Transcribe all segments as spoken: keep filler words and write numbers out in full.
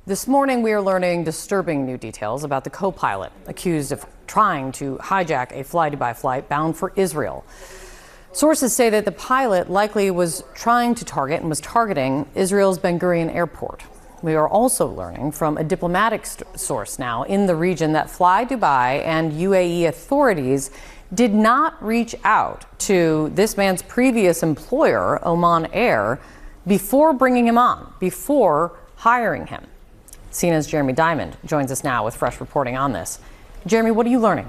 This morning, we are learning disturbing new details about the co-pilot accused of trying to hijack a fly-Dubai flight bound for Israel. Sources say that the pilot likely was trying to target and was targeting Israel's Ben Gurion airport. We are also learning from a diplomatic source now in the region that fly-Dubai and U A E authorities did not reach out to this man's previous employer, Oman Air, before bringing him on, before hiring him. C N N's Jeremy Diamond joins us now with fresh reporting on this. Jeremy, what are you learning?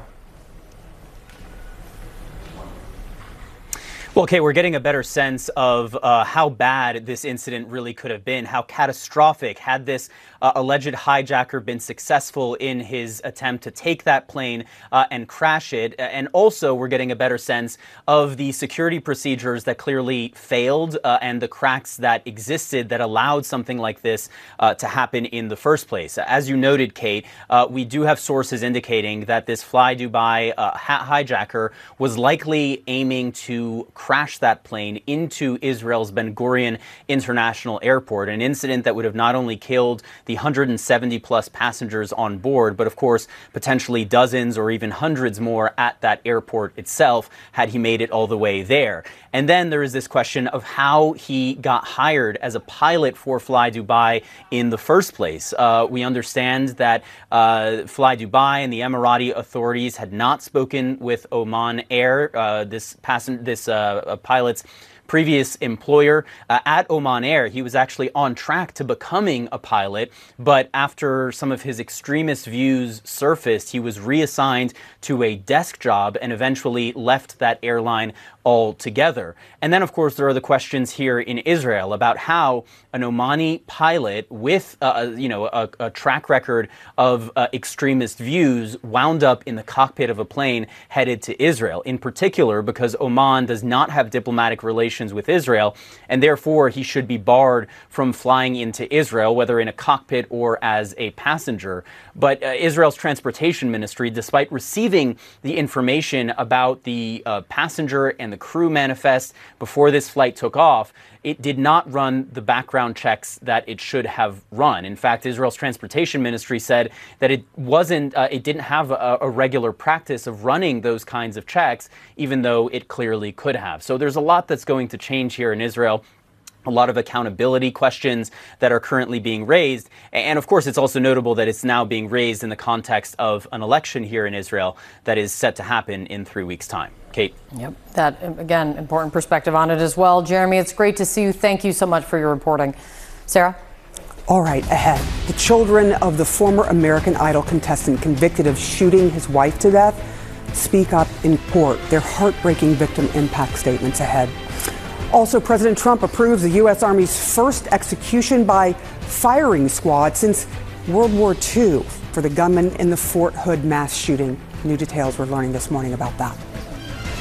Well, Kate, we're getting a better sense of uh, how bad this incident really could have been, how catastrophic had this uh, alleged hijacker been successful in his attempt to take that plane uh, and crash it. And also, we're getting a better sense of the security procedures that clearly failed uh, and the cracks that existed that allowed something like this uh, to happen in the first place. As you noted, Kate, uh, we do have sources indicating that this fly-Dubai uh, hijacker was likely aiming to crash that plane into Israel's Ben Gurion International Airport, an incident that would have not only killed the one hundred seventy plus passengers on board, but of course, potentially dozens or even hundreds more at that airport itself had he made it all the way there. And then there is this question of how he got hired as a pilot for fly-Dubai in the first place. Uh, we understand that uh, fly-Dubai and the Emirati authorities had not spoken with Oman Air, uh, this passen- this uh, a pilot's previous employer uh, at Oman Air. He was actually on track to becoming a pilot, but after some of his extremist views surfaced, he was reassigned to a desk job and eventually left that airline altogether. And then, of course, there are the questions here in Israel about how an Omani pilot with, uh, you know, a, a track record of uh, extremist views wound up in the cockpit of a plane headed to Israel, in particular because Oman does not have diplomatic relations with Israel, and therefore he should be barred from flying into Israel, whether in a cockpit or as a passenger. But uh, Israel's transportation ministry, despite receiving the information about the uh, passenger and the crew manifest before this flight took off, it did not run the background checks that it should have run. In fact, Israel's transportation ministry said that it wasn't, uh, it didn't have a, a regular practice of running those kinds of checks, even though it clearly could have. So there's a lot that's going to change here in Israel. A lot of accountability questions that are currently being raised. And of course, it's also notable that it's now being raised in the context of an election here in Israel that is set to happen in three weeks' time. Kate. Yep. That, again, important perspective on it as well. Jeremy, it's great to see you. Thank you so much for your reporting. Sarah? All right, ahead. The children of the former American Idol contestant convicted of shooting his wife to death speak up in court. Their heartbreaking victim impact statements ahead. Also, President Trump approves the U S Army's first execution by firing squad since World War Two for the gunman in the Fort Hood mass shooting. New details we're learning this morning about that.